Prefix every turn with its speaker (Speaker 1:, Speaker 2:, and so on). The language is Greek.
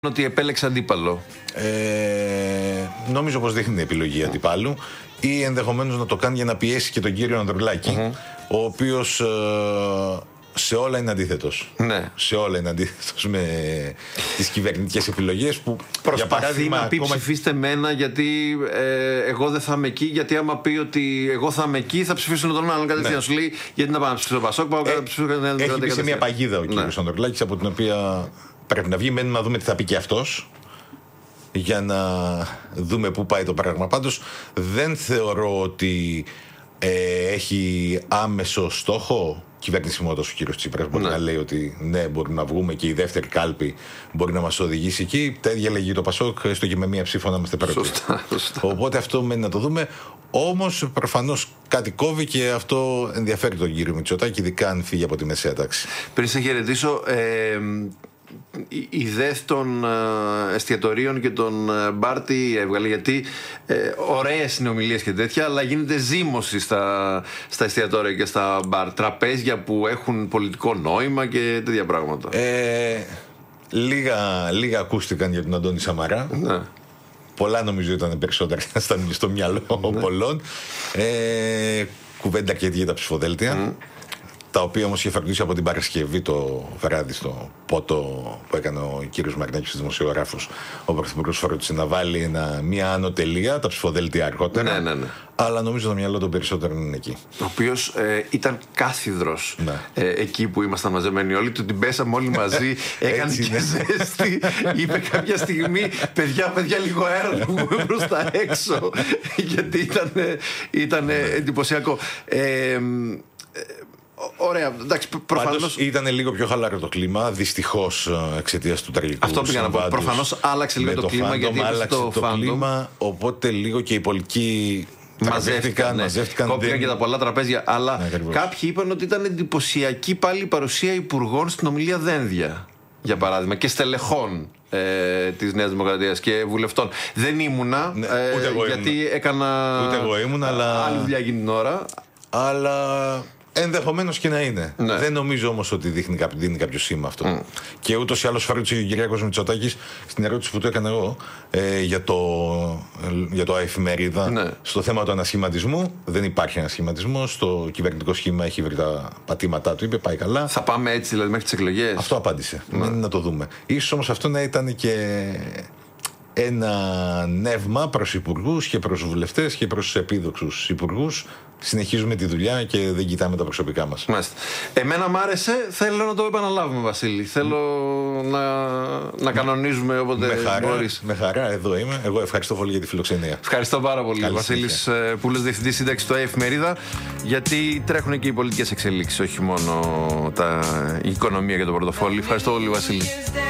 Speaker 1: Ότι επέλεξε αντίπαλο.
Speaker 2: Νομίζω πως δείχνει επιλογή αντιπάλου ή ενδεχομένως να το κάνει για να πιέσει και τον κύριο Ανδρουλάκη, ο οποίος σε όλα είναι αντίθετος.
Speaker 1: Ναι.
Speaker 2: Σε όλα είναι αντίθετος με τις κυβερνητικές επιλογές που
Speaker 1: προσπαθεί να πει ψηφίστε μένα γιατί εγώ δεν θα είμαι εκεί, γιατί άμα πει ότι εγώ θα είμαι εκεί θα ψηφίσουν τον άλλον κατευθείαν.
Speaker 2: Ναι.
Speaker 1: Σου λέει γιατί να πάω να ψηφίσω το Πασόκ, πάω να ψηφίσω κανένα.
Speaker 2: Έχει μπει σε μια παγίδα ο κύριος Ανδρουλάκης από την οποία πρέπει να βγει. Μένουμε να δούμε τι θα πει και αυτός για να δούμε πού πάει το πράγμα. Πάντως δεν θεωρώ ότι έχει άμεσο στόχο κυβερνησιμότητας ο κύριος Τσίπρας. Μπορεί να λέει ότι ναι, μπορούμε να βγούμε και η δεύτερη κάλπη μπορεί να μας οδηγήσει εκεί. Τα ίδια λέγει το Πασόκ, έστω και με μία ψήφο να είμαστε πρώτοι.
Speaker 1: Σωστά.
Speaker 2: Οπότε αυτό μένει να το δούμε. Όμως προφανώς κάτι κόβει και αυτό ενδιαφέρει τον κύριο Μητσοτάκη, ειδικά αν φύγει από τη μεσαία τάξη.
Speaker 1: Πριν σε χαιρετήσω, οι ιδέες των εστιατορίων και των μπαρ τι έβγαλε, γιατί ωραίες συνομιλίες και τέτοια, αλλά γίνεται ζήμωση στα εστιατόρια και στα μπαρ, τραπέζια που έχουν πολιτικό νόημα και τέτοια πράγματα.
Speaker 2: Λίγα ακούστηκαν για τον Αντώνη Σαμαρά.
Speaker 1: Ναι.
Speaker 2: Πολλά νομίζω ήταν περισσότερα στο μυαλό πολλών. Κουβέντα αρκετή για τα ψηφοδέλτια. Τα οποία όμως είχε φροντίσει από την Παρασκευή το βράδυ στο πότο που έκανε ο κύριος Μαρινάκης, δημοσιογράφος, ο Πρωθυπουργός φρόντισε να βάλει μία άνω τελεία, τα ψηφοδέλτια αργότερα. Ναι. Αλλά νομίζω το μυαλό των περισσότερων είναι εκεί. Ο
Speaker 1: οποίος ήταν κάθιδρος εκεί που ήμασταν μαζεμένοι όλοι, του την πέσαμε όλοι μαζί, έκανε και ζέστη. Είπε κάποια στιγμή, παιδιά, λίγο αέρα να βγούμε προς τα έξω, γιατί ήταν εντυπωσιακό. Ωραία, εντάξει, προφανώς
Speaker 2: ήταν λίγο πιο χαλαρό το κλίμα, δυστυχώς εξαιτίας του τραγικού.
Speaker 1: Αυτό πήγα να πω. Προφανώς άλλαξε λίγο το κλίμα, γιατί
Speaker 2: άλλαξε το κλίμα, οπότε λίγο και οι πολιτικοί μαζεύτηκαν.
Speaker 1: Κόπηκαν και τα πολλά τραπέζια. Αλλά κάποιοι είπαν ότι ήταν εντυπωσιακή πάλι η παρουσία υπουργών στην ομιλία Δένδια, για παράδειγμα, και στελεχών της Νέας Δημοκρατίας και βουλευτών. Δεν ήμουνα, γιατί έκανα άλλη δουλειά εκείνη την ώρα.
Speaker 2: Αλλά ενδεχομένως και να είναι. Ναι. Δεν νομίζω όμως ότι δίνει κάποιο σήμα αυτό. Και ούτως ή άλλως φρόντισε ο Κυριάκος Μητσοτάκης στην ερώτηση που του έκανα εγώ για το εφημερίδα στο θέμα του ανασχηματισμού. Δεν υπάρχει ανασχηματισμός. Το κυβερνητικό σχήμα έχει βρει τα πατήματά του. Είπε πάει καλά.
Speaker 1: Θα πάμε έτσι δηλαδή μέχρι τις εκλογές.
Speaker 2: Αυτό απάντησε. Να το δούμε. Ίσως όμως αυτό να ήταν και ένα νεύμα προς υπουργούς και προς βουλευτές και προς τους επίδοξους υπουργούς. Συνεχίζουμε τη δουλειά και δεν κοιτάμε τα προσωπικά μας.
Speaker 1: Μάλιστα. Εμένα μ' άρεσε, θέλω να το επαναλάβουμε, Βασίλη. Θέλω να κανονίζουμε όποτε μπορείς.
Speaker 2: Με χαρά, εδώ είμαι. Εγώ ευχαριστώ πολύ για τη φιλοξενία.
Speaker 1: Ευχαριστώ πάρα πολύ. Βασίλης Πούλος, Διευθυντής Σύνταξης στο Εφημερίδα, γιατί τρέχουν και οι πολιτικές εξελίξεις, όχι μόνο η οικονομία και το πορτοφόλι. Ευχαριστώ πολύ, Βασίλη.